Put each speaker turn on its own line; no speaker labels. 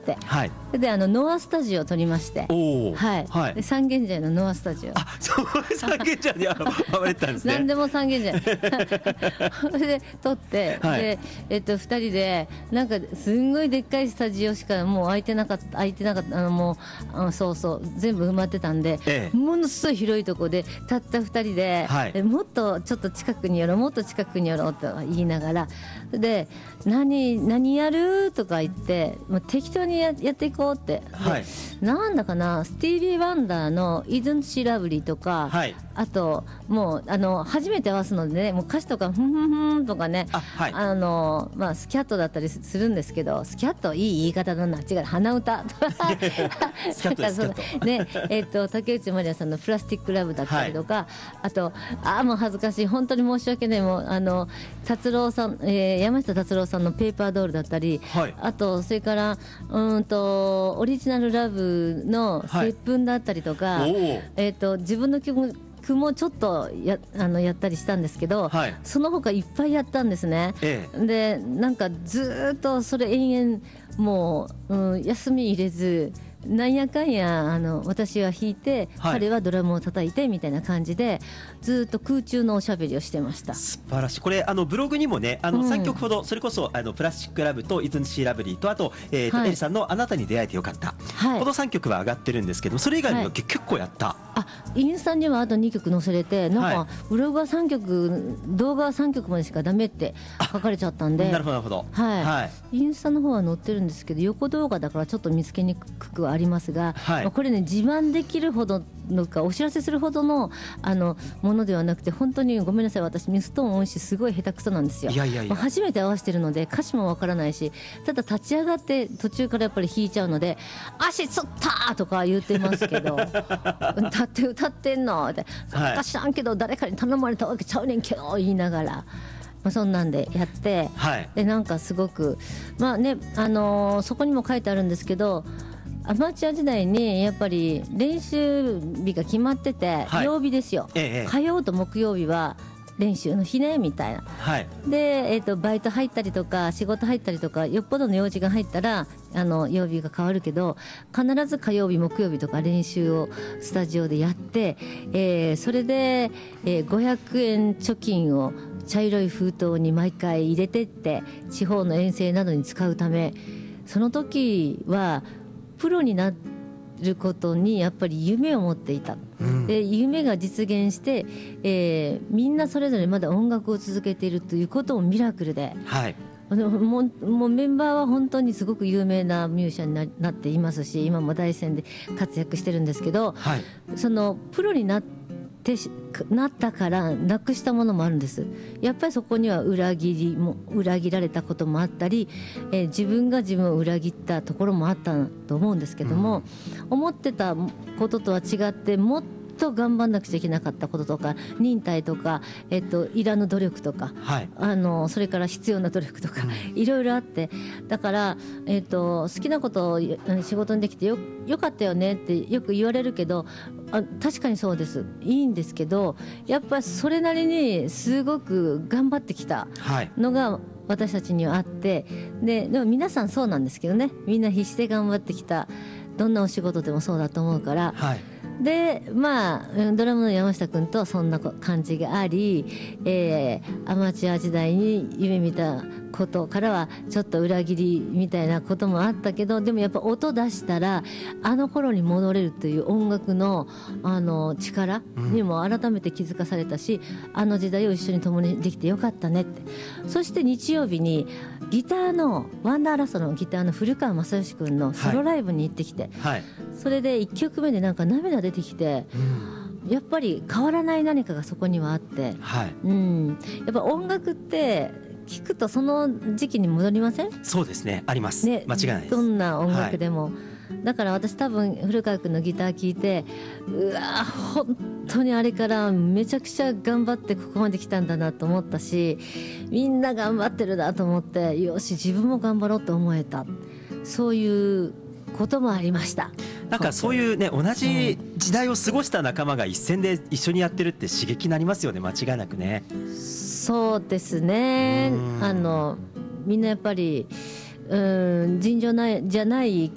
、
はい、
でノアスタジオを撮りまして、はいはい、で三軒茶屋のノアスタジオ、
そう三軒茶屋に会われたんですね。
何でも三軒茶屋それで撮って、はい、で2人でなんかすんごいでっかいスタジオしかもう空いてなかったもうそう全部埋まってたんで、ものすごい広いところでたった2人で、はい、もっとちょっと近くに寄ろうと言いながらで何やるとか言ってもう適当にやっていこうって、はい、なんだかなスティービー・ワンダーの「Isn't She Lovely」とか、はい、あともう初めて合わすのでねもう歌詞とかふんふんふんとかね、はい、まあ、スキャットだったりするんですけどスキャットいい言い方だな違う鼻歌とか
スキャットです
ね竹内まりやさんの「プラスティック・ラブ」だったりとか、はい、あともう恥ずかしい本当に申し訳ないもう達郎さん、山下達郎さんのペーパードールだったり、はい、あとそれからオリジナルラブの接吻だったりとか、はい、自分の曲もちょっとやったりしたんですけど、はい、その他いっぱいやったんですね、でなんかずっとそれ延々もう、休み入れずなんやかんや私は弾いて、はい、彼はドラムを叩いてみたいな感じでずっと空中のおしゃべりをしてました。
素晴らしい。これブログにもね3曲ほどそれこそプラスチックラブとイズンシーラブリーとあと、はい、エリさんのあなたに出会えてよかった、はい、この3曲は上がってるんですけどそれ以外にも結構やった、
インスタにはあと2曲載せれてなんかブログは3曲動画は3曲までしかダメって書かれちゃったんで
なるほどなるほど、
はいはい、インスタの方は載ってるんですけど横動画だからちょっと見つけにくくはありますが、はい、これね自慢できるほどのかお知らせするほどのものではなくて本当にごめんなさい私ミストーン音痴すごい下手くそなんですよ。初めて合わせてるので歌詞もわからないしただ立ち上がって途中からやっぱり弾いちゃうので足つったとか言ってますけど歌ってんのって、はい、知らんけど誰かに頼まれたわけちゃうねんけど言いながらそんなんでやって、はい、でなんかすごくまあねそこにも書いてあるんですけどアマチュア時代にやっぱり練習日が決まってて、はい、曜日ですよ、火曜と木曜日は練習の日ねみたいな、はい、で、バイト入ったりとか仕事入ったりとかよっぽどの用事が入ったら曜日が変わるけど必ず火曜日木曜日とか練習をスタジオでやって、それで、500円貯金を茶色い封筒に毎回入れてって地方の遠征などに使うためその時はプロになることにやっぱり夢を持っていた、で夢が実現して、みんなそれぞれまだ音楽を続けているということもミラクルで、はい、もうメンバーは本当にすごく有名なミュージシャンになっていますし今も大戦で活躍してるんですけど、はい、そのプロになったからなくしたものもあるんです。やっぱりそこには裏切られたこともあったり、自分が自分を裏切ったところもあったと思うんですけども、思ってたこととは違ってもっと頑張んなくちゃいけなかったこととか忍耐とか、いらぬ努力とか、はい、それから必要な努力とか、いろいろあってだから、好きなことを仕事にできてよかったよねってよく言われるけど確かにそうですいいんですけどやっぱそれなりにすごく頑張ってきたのが私たちにはあって、でも皆さんそうなんですけどねみんな必死で頑張ってきたどんなお仕事でもそうだと思うから、はい、でまあドラムの山下君とそんな感じがあり、アマチュア時代に夢見たことからはちょっと裏切りみたいなこともあったけどでもやっぱ音出したらあの頃に戻れるという音楽の、力にも改めて気づかされたし、あの時代を一緒に共にできてよかったねって。そして日曜日にギターのワンダーラストのギターの古川正義君のソロライブに行ってきて、はい、それで1曲目でなんか涙出てきて、やっぱり変わらない何かがそこにはあって、はい、やっぱ音楽って聞くとその時期に戻りません？
そうですねあります、ね、間違いないです。
どんな音楽でも、はい、だから私多分古川君のギター聴いてうわ本当にあれからめちゃくちゃ頑張ってここまで来たんだなと思ったしみんな頑張ってるなと思ってよし自分も頑張ろうと思えたそういうこともありました。
なんかそういうね同じ時代を過ごした仲間が一線で一緒にやってるって刺激になりますよね間違いなくね。
そうですねみんなやっぱり尋常じゃない